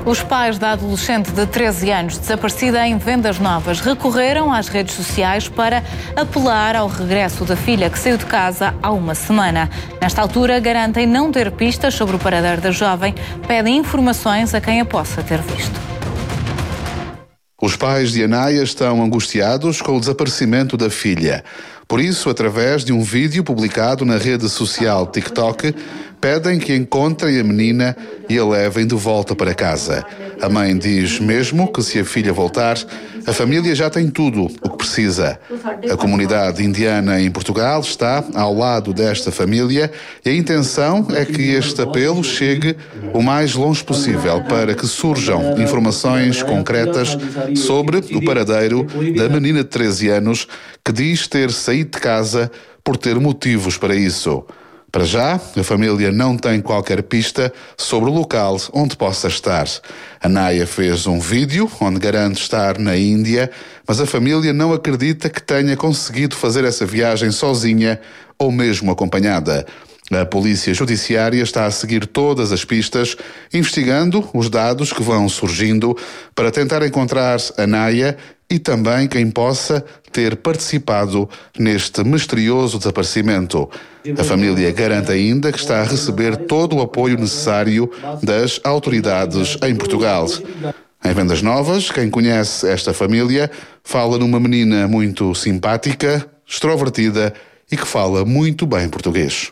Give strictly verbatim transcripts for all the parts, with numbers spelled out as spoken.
Os pais da adolescente de treze anos desaparecida em Vendas Novas recorreram às redes sociais para apelar ao regresso da filha que saiu de casa há uma semana. Nesta altura, garantem não ter pistas sobre o paradeiro da jovem, pedem informações a quem a possa ter visto. Os pais de Anaia estão angustiados com o desaparecimento da filha. Por isso, através de um vídeo publicado na rede social TikTok, pedem que encontrem a menina e a levem de volta para casa. A mãe diz mesmo que se a filha voltar, a família já tem tudo o que precisa. A comunidade indiana em Portugal está ao lado desta família e a intenção é que este apelo chegue o mais longe possível para que surjam informações concretas sobre o paradeiro da menina de treze anos que diz ter saído de casa por ter motivos para isso. Para já, a família não tem qualquer pista sobre o local onde possa estar. Anaia fez um vídeo onde garante estar na Índia, mas a família não acredita que tenha conseguido fazer essa viagem sozinha ou mesmo acompanhada. A Polícia Judiciária está a seguir todas as pistas, investigando os dados que vão surgindo para tentar encontrar Anaia e também quem possa ter participado neste misterioso desaparecimento. A família garante ainda que está a receber todo o apoio necessário das autoridades em Portugal. Em Vendas Novas, quem conhece esta família fala numa menina muito simpática, extrovertida e que fala muito bem português.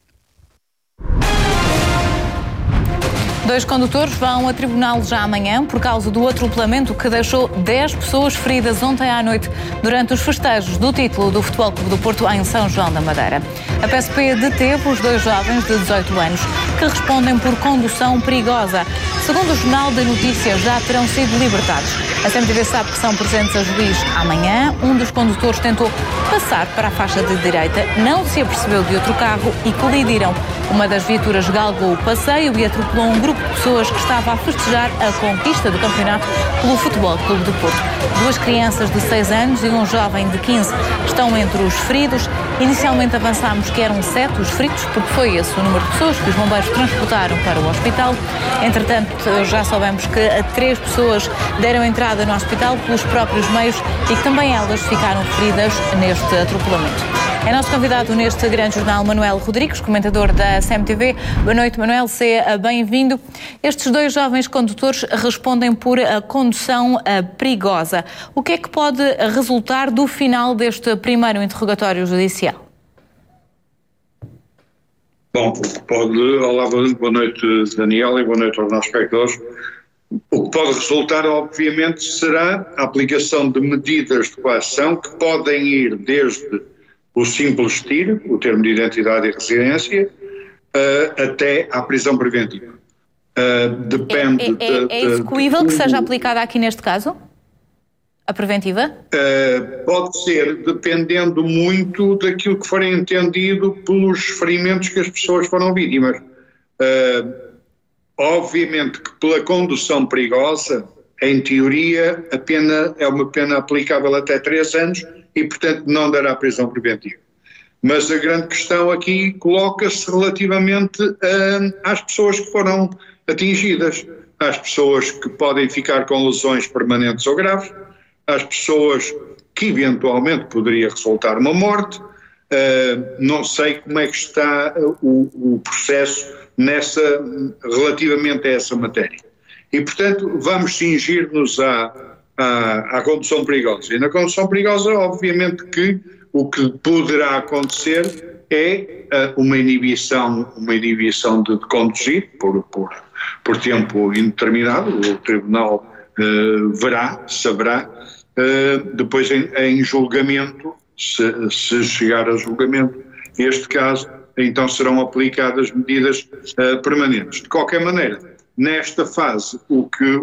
Dois condutores vão a tribunal já amanhã por causa do atropelamento que deixou dez pessoas feridas ontem à noite durante os festejos do título do Futebol Clube do Porto em São João da Madeira. A P S P deteve os dois jovens de dezoito anos que respondem por condução perigosa. Segundo o Jornal da Notícia, já terão sido libertados. A C M T V sabe que são presentes a juiz amanhã. Um dos condutores tentou passar para a faixa de direita, não se apercebeu de outro carro e colidiram. Uma das viaturas galgou o passeio e atropelou um grupo de pessoas que estava a festejar a conquista do campeonato pelo Futebol Clube do Porto. Duas crianças de seis anos e um jovem de quinze estão entre os feridos. Inicialmente avançámos que eram sete os feridos, porque foi esse o número de pessoas que os bombeiros transportaram para o hospital. Entretanto, já soubemos que três pessoas deram entrada no hospital pelos próprios meios e que também elas ficaram feridas neste atropelamento. É nosso convidado neste grande jornal Manuel Rodrigues, comentador da C M T V. Boa noite, Manuel, seja bem-vindo. Estes dois jovens condutores respondem por a condução perigosa. O que é que pode resultar do final deste primeiro interrogatório judicial? Bom, pode... Olá, boa noite, Daniel, e boa noite aos nossos espectadores. O que pode resultar, obviamente, será a aplicação de medidas de coação que podem ir desde o simples tiro, o termo de identidade e residência, uh, até à prisão preventiva. Uh, depende é, é, de, é execuível de, de, que seja aplicada aqui neste caso? A preventiva? Uh, pode ser, dependendo muito daquilo que for entendido pelos ferimentos que as pessoas foram vítimas. Uh, obviamente que pela condução perigosa, em teoria, a pena é uma pena aplicável até três anos e, portanto, não dará prisão preventiva. Mas a grande questão aqui coloca-se relativamente uh, às pessoas que foram atingidas, às pessoas que podem ficar com lesões permanentes ou graves, às pessoas que eventualmente poderia resultar uma morte. Uh, não sei como é que está o, o processo nessa, relativamente a essa matéria. E, portanto, vamos cingir-nos à, à, à condução perigosa. E na condução perigosa, obviamente que o que poderá acontecer é uh, uma inibição, uma inibição de, de conduzir por, por, por tempo indeterminado. O Tribunal uh, verá, saberá, uh, depois em, em julgamento, se, se chegar a julgamento, este caso, então serão aplicadas medidas uh, permanentes. De qualquer maneira, nesta fase, o que